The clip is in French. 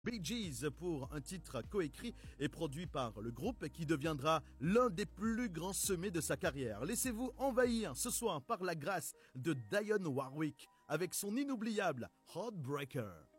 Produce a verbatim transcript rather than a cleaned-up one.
Bee Gees pour un titre coécrit et produit par le groupe qui deviendra l'un des plus grands sommets de sa carrière. Laissez-vous envahir ce soir par la grâce de Dionne Warwick avec son inoubliable Heartbreaker.